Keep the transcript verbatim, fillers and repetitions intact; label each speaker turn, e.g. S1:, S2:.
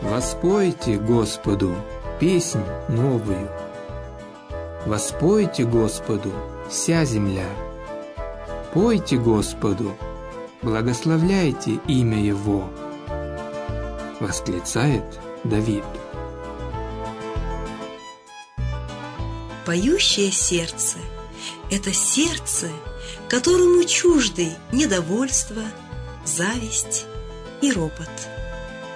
S1: Воспойте Господу песнь новую. Воспойте Господу вся земля. Пойте Господу, благословляйте имя Его, восклицает Давид.
S2: Поющее сердце – это сердце, которому чужды недовольство, зависть и ропот.